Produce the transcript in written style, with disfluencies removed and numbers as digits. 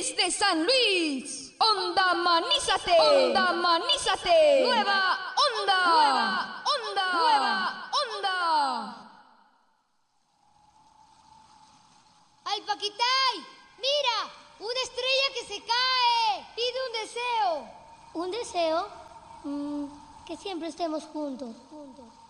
desde San Luis. Onda Manízate. Onda Manízate. Nueva onda. Nueva onda. Nueva onda. ¡Ay, Paquitay! ¡Mira! ¡Una estrella que se cae! ¡Pide un deseo! ¿Un deseo? Que siempre estemos juntos.